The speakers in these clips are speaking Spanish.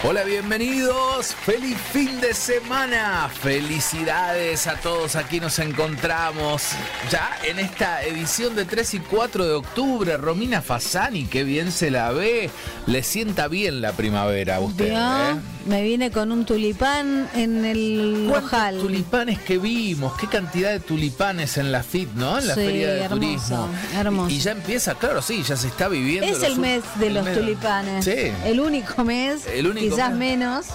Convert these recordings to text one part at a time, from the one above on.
Hola, bienvenidos, feliz fin de semana, felicidades a todos, aquí nos encontramos ya en esta edición de 3 y 4 de octubre, Romina Fasani, qué bien se la ve, le sienta bien la primavera a usted, ¿eh? Me vine con un tulipán en el ojal. Tulipanes que vimos, qué cantidad de tulipanes en la FIT, ¿no? En la feria de turismo. Hermoso. Y ya empieza, claro, sí, ya se está viviendo. Es el mes de los tulipanes. Sí. El único mes, quizás menos,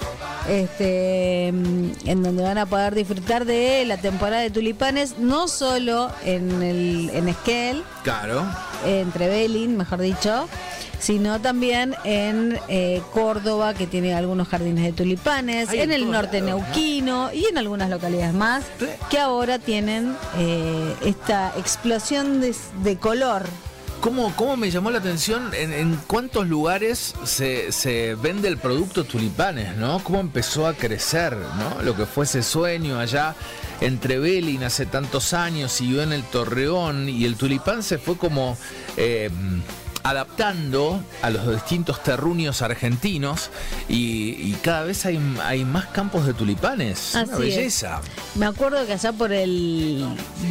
en donde van a poder disfrutar de la temporada de tulipanes, no solo en Esquel, claro, entre Belín, mejor dicho, sino también en Córdoba, que tiene algunos jardines de tulipanes, en el norte neuquino, ¿no? Y en algunas localidades más, que ahora tienen esta explosión de color. ¿Cómo me llamó la atención en cuántos lugares se vende el producto tulipanes, ¿no? Cómo empezó a crecer, ¿no? Lo que fue ese sueño allá entre Belín hace tantos años, siguió en el Torreón, y el tulipán se fue como adaptando a los distintos terruños argentinos, y cada vez hay más campos de tulipanes. Así una belleza. Me acuerdo que allá por el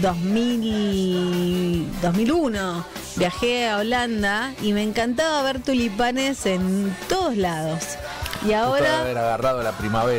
2001 viajé a Holanda y me encantaba ver tulipanes en todos lados. Y ahora haber agarrado la primavera.